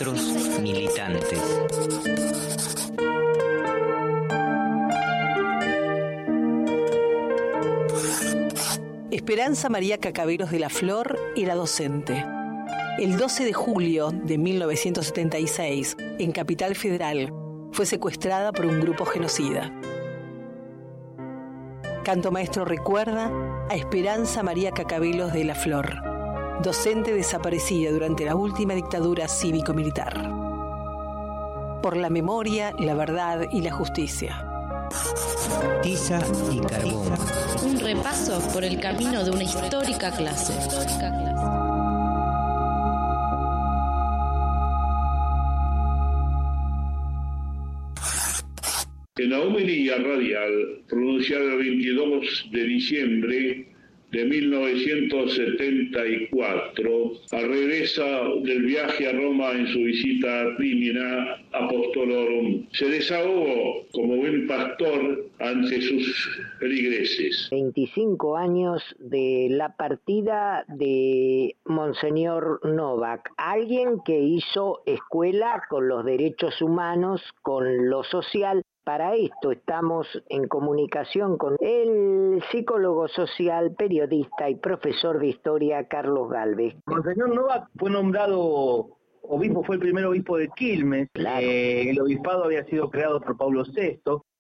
maestros militantes. Esperanza María Cacabelos de la Flor era docente. El 12 de julio de 1976, en Capital Federal, fue secuestrada por un grupo genocida. Canto Maestro recuerda a Esperanza María Cacabelos de la Flor, docente desaparecida durante la última dictadura cívico-militar. Por la memoria, la verdad y la justicia. Tiza y carbón. Un repaso por el camino de una histórica clase. En la homilía radial pronunciada el 22 de diciembre de 1974, al regresa del viaje a Roma en su visita a Crimina Apostolorum, se desahogó como buen pastor ante sus feligreses. 25 años de la partida de Monseñor Novak, alguien que hizo escuela con los derechos humanos, con lo social. Para esto estamos en comunicación con el psicólogo social, periodista y profesor de historia Carlos Gálvez. Monseñor Novak fue nombrado obispo, fue el primer obispo de Quilmes. Claro. El obispado había sido creado por Pablo VI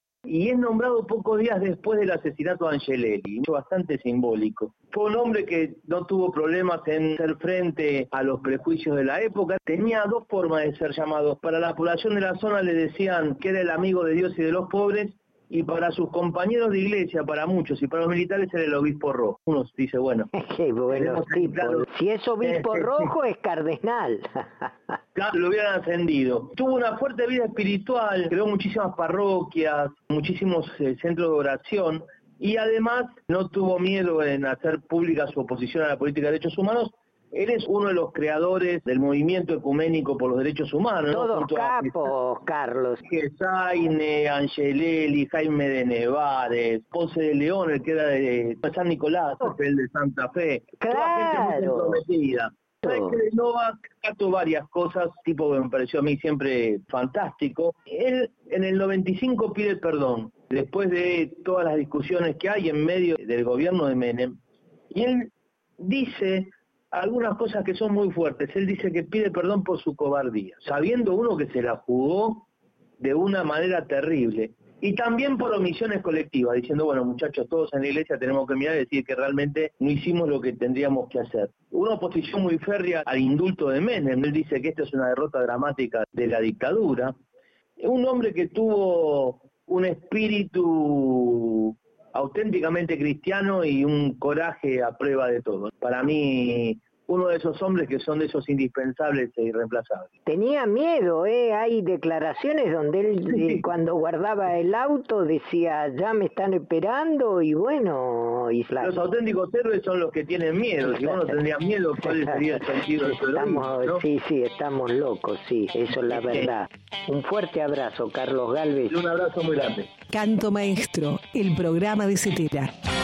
y es nombrado pocos días después del asesinato de Angelelli, bastante simbólico. Fue un hombre que no tuvo problemas en hacer frente a los prejuicios de la época. Tenía dos formas de ser llamados. Para la población de la zona le decían que era el amigo de Dios y de los pobres, y para sus compañeros de iglesia, para muchos, y para los militares era el obispo rojo. Uno dice, bueno... Qué buenos tipos. Claro, si es obispo rojo, es cardenal. Claro, lo hubieran ascendido. Tuvo una fuerte vida espiritual, creó muchísimas parroquias, muchísimos centros de oración, y además no tuvo miedo en hacer pública su oposición a la política de derechos humanos. Él es uno de los creadores del movimiento ecuménico por los derechos humanos. Todos capos, Carlos. Gesaine, Angelelli, Jaime de Nevares, Ponce de León, el que era de San Nicolás, el de Santa Fe. Claro. Toda gente muy comprometida. ¿Sabes que de Novak captó varias cosas, tipo que me pareció a mí siempre fantástico? Él en el 95 pide perdón, después de todas las discusiones que hay en medio del gobierno de Menem. Y él dice algunas cosas que son muy fuertes. Él dice que pide perdón por su cobardía, sabiendo uno que se la jugó de una manera terrible. Y también por omisiones colectivas, diciendo, bueno, muchachos, todos en la iglesia tenemos que mirar y decir que realmente no hicimos lo que tendríamos que hacer. Una oposición muy férrea al indulto de Menem. Él dice que esta es una derrota dramática de la dictadura. Un hombre que tuvo un espíritu auténticamente cristiano y un coraje a prueba de todo. Para mí, uno de esos hombres que son de esos indispensables e irreemplazables. Tenía miedo, hay declaraciones donde él cuando guardaba el auto decía, ya me están esperando, y bueno... Los auténticos héroes son los que tienen miedo. Si uno tendría miedo, ¿cuál sería el sentido de su heroísmo, ¿no? Sí, estamos locos, sí, eso es la verdad. Un fuerte abrazo, Carlos Gálvez. Un abrazo muy grande. Canto Maestro, el programa de Cetera.